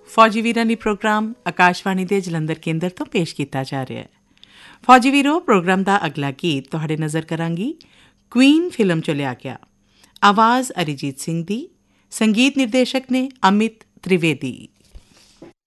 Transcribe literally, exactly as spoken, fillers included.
ਫੌਜੀ ਵੀਰਾਂ ਲਈ ਪ੍ਰੋਗਰਾਮ ਆਕਾਸ਼ਵਾਣੀ ਦੇ ਜਲੰਧਰ ਕੇਂਦਰ ਤੋਂ ਪੇਸ਼ ਕੀਤਾ ਜਾ ਰਿਹਾ ਹੈ। ਫੌਜੀ ਵੀਰੋ, ਪ੍ਰੋਗਰਾਮ ਦਾ ਅਗਲਾ ਗੀਤ ਤੁਹਾਡੇ ਨਜ਼ਰ ਕਰਾਂਗੀ ਕੁਈਨ ਫਿਲਮ 'ਚੋਂ ਲਿਆ ਗਿਆ। ਆਵਾਜ਼ ਅਰੀਜੀਤ ਸਿੰਘ ਦੀ, ਸੰਗੀਤ ਨਿਰਦੇਸ਼ਕ ਨੇ ਅਮਿਤ ਤ੍ਰਿਵੇਦੀ।